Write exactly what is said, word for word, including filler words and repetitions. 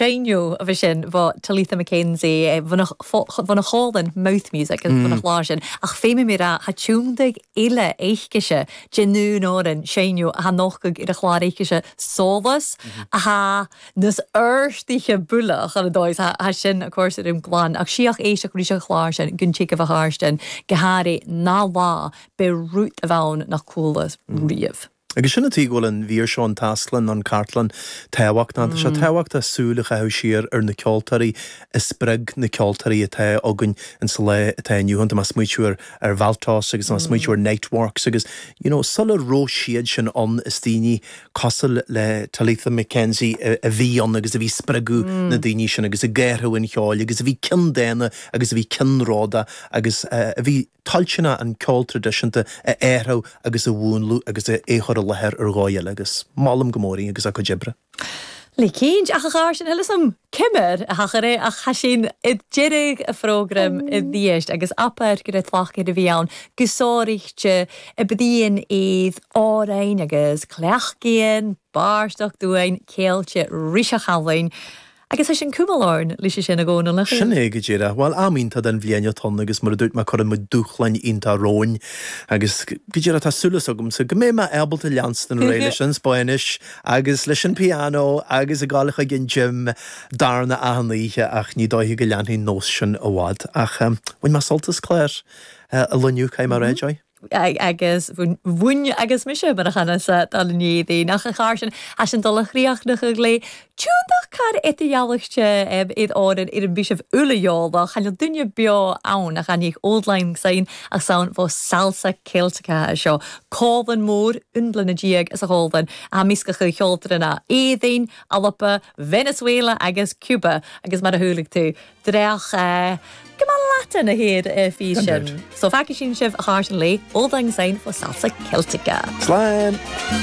Shane of a shin, but Talitha McKenzie, van a Holland mouth music, and van a Larsen. Ach, fame mira, ha tundig ille eichkische, genu noren, Shane, ha noch in a chlarikische solas, aha, dus erstige bulle, ha dois, ha shin, of course, it im glan, ach shiach eisach rishach Larsen, gunchik of a harsten, gehari na la, be root of aun nach coolest reef. Agus sinna tí ghfuil an bhíor Seán Taslan an Cartlan táhacht ná se táhacht a súlacha ha siar ar na ceoltarí is sprig na ceoltarí atá agan an sa le atá nniuhann mas muitiúir ar bhaltás agus mas muitiúir networks agus you know sulla ró siad sin an is daoine cosal le Talitha McKenzie a bhí an agus a bhí sprigú na daoine sin agus a ggéirthú in cheáil agus a bhí cin déna agus a bhí cinráda agus a bhí talchina an ceol tradiisianta a éirthú agus a bhúnlú agus a échor leher ar gáil agus málam gomórí agus a cojibre. Le cínj ach a chásin helasam cimmer a chacharé a chasin i djirig a program i ddiest agus apar gyda tlach gyda fiawn gysorichte y byddi'n idd orein agus cleachgien barstoch dwy'n ceilche rishach halwain agus a sin cúmalárn lís sin a gcóna le. Sin é go ddíire. Bhil amínta den bhíine ton agus mar a dúirt mar chuir mu dúchlein ínta róin agus go ddíire tá súlas agam sa go mé má ebalta leanstan réile sin Spáinis agus leis an piano agus a gálacha gin gym darna ahaníthe ach ní dóithí go leanthaí nós sin a bhád ach bhain má soltas cléir a luniú cai mar réidjoi? agus bhuine agus mise bar a chana sa dal níí nach a chásin a sin dul a chríoch nach a lé túnach car éidirhealachte iad áan ar an bísih ulaála chaile dunne beo ann a chaníigh ódlein sain a saon bó salsa Celtica a seo cábhan mór unblan na díag as a hálban a misca chu cheoltarna édain alapa Venezuela agus Cuba agus mar a thuúlaigh tú dreach Gyma Latin a héad a fi sin. So faci sin sibh a chásin lé ódlein sain bó salsa Celtica. Slán!